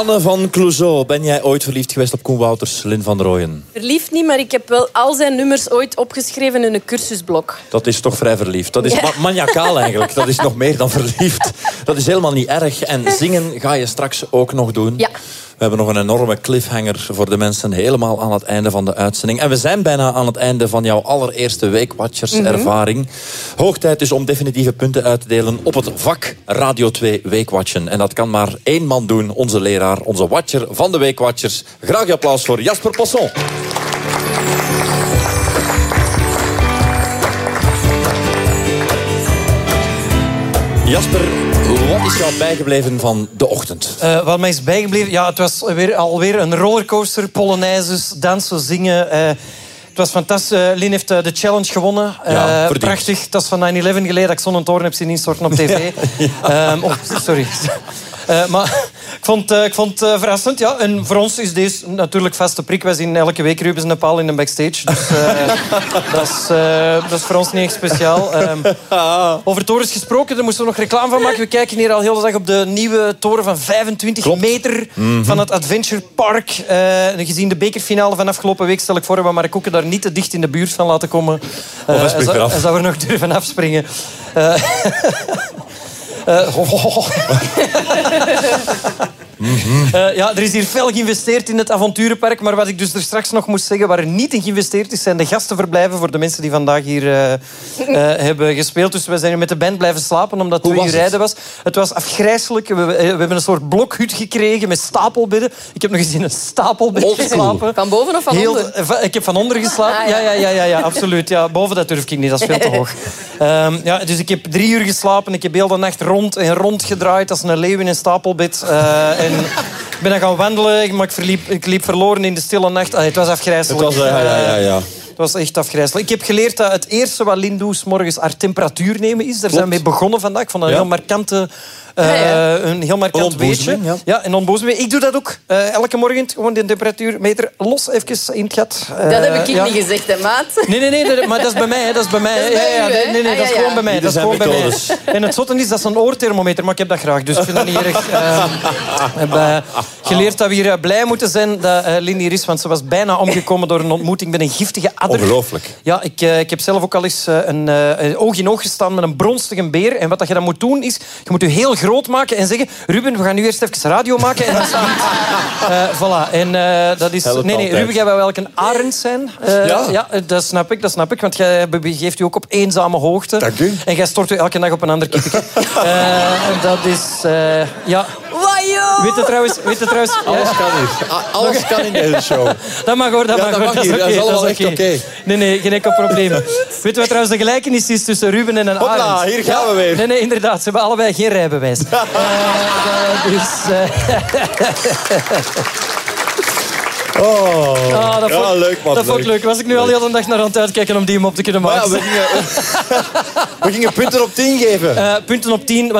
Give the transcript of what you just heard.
Anne van Clouseau, ben jij ooit verliefd geweest op Koen Wouters, Lynn van Rooyen? Verliefd niet, maar ik heb wel al zijn nummers ooit opgeschreven in een cursusblok. Dat is toch vrij verliefd. Dat is maniacaal eigenlijk. Dat is nog meer dan verliefd. Dat is helemaal niet erg. En zingen ga je straks ook nog doen. Ja. We hebben nog een enorme cliffhanger voor de mensen helemaal aan het einde van de uitzending. En we zijn bijna aan het einde van jouw allereerste Weekwatchers-ervaring. Hoog tijd dus om definitieve punten uit te delen op het vak Radio 2 Weekwatchen. En dat kan maar één man doen, onze leraar, onze watcher van de Weekwatchers. Graag je applaus voor Jasper Posson. Jasper, wat is jou bijgebleven van de ochtend? Wat mij is bijgebleven... Ja, het was alweer een rollercoaster. Polonaises, dansen, zingen. Het was fantastisch. Lynn heeft de challenge gewonnen. Prachtig. Dat is van 9/11 geleden dat ik zo'n toren heb zien instorten op tv. Sorry. Maar ik vond het verrassend. Ja. En voor ons is deze natuurlijk vaste prik. Wij zien elke week Ruben en Paul in de backstage. Dus dat is voor ons niet echt speciaal. Over torens gesproken, daar moesten we nog reclame van maken. We kijken hier al heel de dag op de nieuwe toren van 25 meter van het Adventure Park. Gezien de bekerfinale van afgelopen week stel ik voor dat we Mark Koeken daar niet te dicht in de buurt van laten komen. Hij zou er nog durven afspringen. Er is hier fel geïnvesteerd in het avonturenpark. Maar wat ik dus er straks nog moest zeggen, waar er niet in geïnvesteerd is, zijn de gastenverblijven voor de mensen die vandaag hier hebben gespeeld. Dus we zijn hier met de band blijven slapen, omdat het 2 uur rijden was. Het was afgrijselijk. We hebben een soort blokhut gekregen met stapelbedden. Ik heb nog eens in een stapelbed geslapen. Van boven of van onder? Ik heb van onder geslapen. Ja, absoluut. Ja, boven dat durf ik niet, dat is veel te hoog. Dus ik heb 3 uur geslapen. Ik heb heel de nacht rond en rond gedraaid als een leeuw in een stapelbed. En ik ben dan gaan wandelen, maar ik liep verloren in de stille nacht. Het was afgrijselijk. Het was, Het was echt afgrijselijk. Ik heb geleerd dat het eerste wat Lynn doet 's morgens haar temperatuur nemen is. Daar zijn we mee begonnen vandaag. Ik vond dat een heel markante... een heel markant weetje. Ja, een ontbozeming. Ik doe dat ook. Elke morgen gewoon de temperatuurmeter los even in het gat. Dat heb ik niet gezegd, hè, maat? Nee, maar dat is bij mij. Dat is bij mij. Nee, dat is gewoon bij mij. Dat is gewoon bij mij. En het zotte is, dat is een oorthermometer, maar ik heb dat graag. Dus ik vind dat niet erg. Ik heb geleerd dat we hier blij moeten zijn dat Lynn hier is, want ze was bijna omgekomen door een ontmoeting met een giftige adder. Ongelooflijk. Ja, ik heb zelf ook al eens een oog in oog gestaan met een bronstige beer. En wat je dan moet doen, is je moet je heel groot maken en zeggen: Ruben, we gaan nu eerst even radio maken. En dan voilà. En dat is... Nee, Ruben, jij wil wel een arend zijn. Ja, dat snap ik. Want jij begeeft je ook op eenzame hoogte. Dank u. En jij stort je elke dag op een ander kippetje. Dat is... ja. Weet je trouwens... Alles kan niet. Alles kan in deze show. Dat mag hoor, dat mag hier. Dat is allemaal echt oké. Nee, geen enkel probleem. Weet je wat trouwens de gelijkenis is tussen Ruben en een arend? Hopla, hier gaan we weer. Nee, inderdaad. Ze hebben allebei geen rijbewijs. Leuk man. Dat vond ik leuk. Was ik nu al de hele dag naar aan het uitkijken om die hem op te kunnen maken. We gingen punten op 10 geven. Punten op 10.